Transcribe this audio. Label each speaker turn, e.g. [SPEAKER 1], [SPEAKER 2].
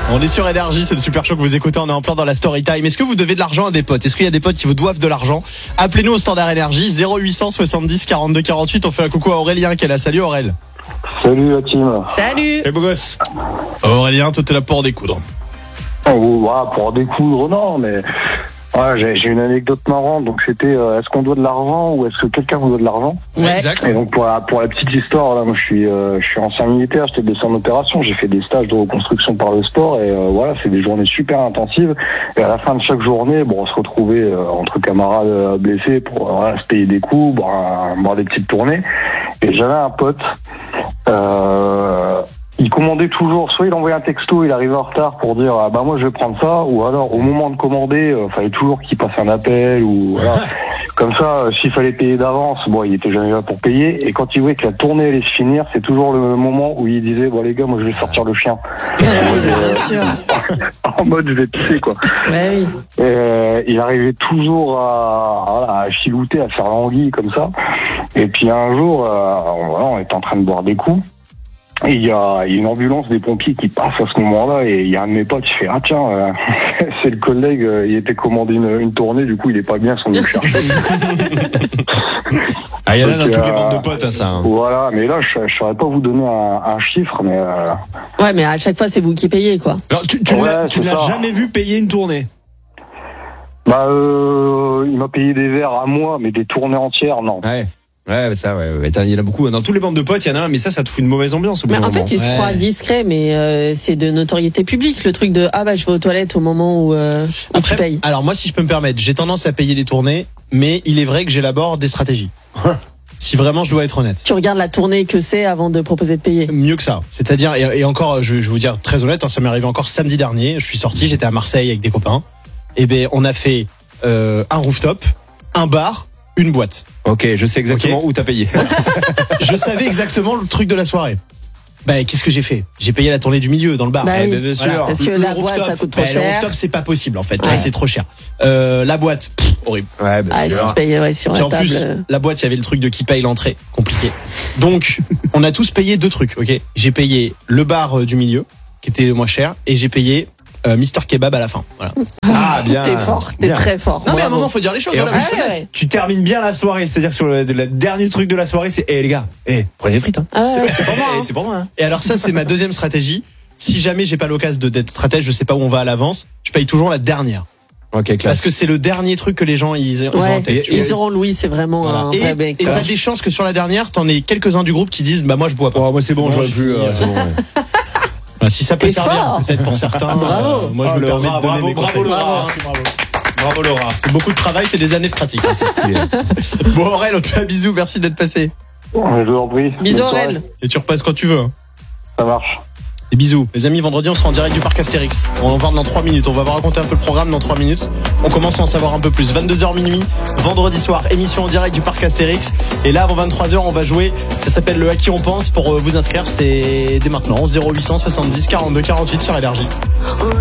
[SPEAKER 1] On est sur Énergie, c'est le Super Show que vous écoutez, on est en plein dans la story time. Est-ce que vous devez de l'argent à des potes? Est-ce qu'il y a des potes qui vous doivent de l'argent? Appelez-nous au standard Énergie 0800 70 42 48. On fait un coucou à Aurélien qui est là. Salut Aurélien.
[SPEAKER 2] Salut la team.
[SPEAKER 3] Salut.
[SPEAKER 1] Et beau gosse. Aurélien, toi t'es là pour en découdre.
[SPEAKER 2] Pour découdre, non, mais j'ai une anecdote marrante. Donc c'était est-ce qu'on doit de l'argent ou est-ce que quelqu'un vous doit de l'argent?
[SPEAKER 3] Ouais.
[SPEAKER 1] Exact.
[SPEAKER 2] Et donc pour la petite histoire, là, moi je suis ancien militaire, j'étais blessé en opération, j'ai fait des stages de reconstruction par le sport et c'est des journées super intensives. Et à la fin de chaque journée, on se retrouvait entre camarades blessés pour se payer des coups, boire des petites tournées. Et j'avais un pote. Il commandait toujours, soit il envoyait un texto, il arrivait en retard pour dire moi je vais prendre ça, ou alors au moment de commander, fallait toujours qu'il passe un appel ou voilà. Comme ça, s'il fallait payer d'avance, il était jamais là pour payer. Et quand il voyait que la tournée allait se finir, c'est toujours le moment où il disait les gars, moi je vais sortir le chien.
[SPEAKER 3] Bien sûr.
[SPEAKER 2] En mode je vais pisser quoi.
[SPEAKER 3] Ouais, oui.
[SPEAKER 2] Il arrivait toujours à chilouter, à faire l'anguille comme ça. Et puis un jour, on était en train de boire des coups. Et il y a une ambulance des pompiers qui passe à ce moment-là et il y a un de mes potes qui fait c'est le collègue, il était commandé une tournée, du coup il est pas bien, son nous chercher.
[SPEAKER 1] Il y en a dans toutes les bandes de potes, ça. Hein.
[SPEAKER 2] Voilà, mais là je saurais pas vous donner un chiffre, mais
[SPEAKER 3] Ouais, mais à chaque fois c'est vous qui payez quoi.
[SPEAKER 1] Alors, tu ne l'as jamais vu payer une tournée?
[SPEAKER 2] Il m'a payé des verres à moi, mais des tournées entières, non.
[SPEAKER 1] Ouais, ça, ouais. Il y en a beaucoup. Dans toutes les bandes de potes, il y en a un, mais ça te fout une mauvaise ambiance au bout
[SPEAKER 3] Mais
[SPEAKER 1] d'un
[SPEAKER 3] en
[SPEAKER 1] moment.
[SPEAKER 3] fait, il se croit discret, mais c'est de notoriété publique, le truc de je vais aux toilettes au moment où tu payes.
[SPEAKER 1] Alors moi, si je peux me permettre, j'ai tendance à payer les tournées, mais il est vrai que j'élabore des stratégies. Si vraiment je dois être honnête.
[SPEAKER 3] Tu regardes la tournée que c'est avant de proposer de payer.
[SPEAKER 1] Mieux que ça. C'est-à-dire, et encore, je vais vous dire très honnête, ça m'est arrivé encore samedi dernier. Je suis sorti, j'étais à Marseille avec des copains. Et on a fait un rooftop, un bar, une boîte.
[SPEAKER 4] Ok, je sais exactement où t'as payé.
[SPEAKER 1] Je savais exactement le truc de la soirée. Qu'est-ce que j'ai fait? J'ai payé la tournée du milieu dans le bar.
[SPEAKER 3] Oui.
[SPEAKER 4] Bien sûr.
[SPEAKER 1] Voilà.
[SPEAKER 3] Parce que la boîte ça coûte trop
[SPEAKER 1] Le
[SPEAKER 3] cher.
[SPEAKER 1] rooftop c'est pas possible en fait.
[SPEAKER 3] Ouais.
[SPEAKER 1] C'est trop cher. La boîte, horrible.
[SPEAKER 4] Ouais, bien
[SPEAKER 3] Si
[SPEAKER 4] sûr.
[SPEAKER 3] tu payes sur
[SPEAKER 1] Puis
[SPEAKER 3] la
[SPEAKER 1] en
[SPEAKER 3] table.
[SPEAKER 1] plus, la boîte, il y avait le truc de qui paye l'entrée. Compliqué. Donc, on a tous payé deux trucs, ok? J'ai payé le bar du milieu, qui était le moins cher, et j'ai payé Mister Kebab à la fin. Voilà.
[SPEAKER 4] Bien.
[SPEAKER 3] T'es fort, t'es
[SPEAKER 4] Bien.
[SPEAKER 3] très fort.
[SPEAKER 1] Non, mais à un
[SPEAKER 3] Bravo.
[SPEAKER 1] moment, faut dire les choses.
[SPEAKER 4] Et en
[SPEAKER 1] Voilà,
[SPEAKER 4] plus,
[SPEAKER 1] faut se mettre.
[SPEAKER 3] ouais.
[SPEAKER 4] Tu termines bien la soirée, c'est-à-dire sur le dernier truc de la soirée, c'est les gars, prenez des frites. Hein.
[SPEAKER 1] C'est pour moi. Hein.
[SPEAKER 4] C'est pour moi. Hein.
[SPEAKER 1] Et alors ça, c'est ma deuxième stratégie. Si jamais j'ai pas l'occasion d'être stratège, je sais pas où on va à l'avance, je paye toujours la dernière.
[SPEAKER 4] Ok,
[SPEAKER 1] Parce
[SPEAKER 4] classe.
[SPEAKER 1] que c'est le dernier truc que les gens ils ont en tête.
[SPEAKER 3] Ils auront Louis, c'est vraiment un vrai mec.
[SPEAKER 1] Et t'as des chances que sur la dernière, t'en aies quelques-uns du groupe qui disent moi je bois pas.
[SPEAKER 4] Oh, moi c'est bon, j'aurais
[SPEAKER 1] j'ai
[SPEAKER 4] vu.
[SPEAKER 1] fini,
[SPEAKER 4] C'est bon, ouais.
[SPEAKER 1] Voilà, si ça peut
[SPEAKER 3] T'es
[SPEAKER 1] servir
[SPEAKER 3] fort.
[SPEAKER 1] peut-être pour certains.
[SPEAKER 3] Bravo.
[SPEAKER 1] Moi je me permets de donner mes conseils.
[SPEAKER 4] Laura. Bravo Laura.
[SPEAKER 1] C'est beaucoup de travail, c'est des années de pratique.
[SPEAKER 4] C'est stylé.
[SPEAKER 1] Bon Aurel, on te fait un bisou, merci d'être passé.
[SPEAKER 2] Je vous en prie.
[SPEAKER 3] Bisous
[SPEAKER 2] Bonne soirée.
[SPEAKER 3] Aurel.
[SPEAKER 1] Et tu repasses quand tu veux. Hein.
[SPEAKER 2] Ça marche.
[SPEAKER 1] Des bisous. Les amis, vendredi, on sera en direct du parc Astérix. On en parle dans 3 minutes. On va vous raconter un peu le programme dans 3 minutes. On commence à en savoir un peu plus. 22h minuit, vendredi soir, émission en direct du parc Astérix. Et là, avant 23h, on va jouer. Ça s'appelle le À qui on pense. Pour vous inscrire, c'est dès maintenant. 0800 70 42 48 sur Énergie.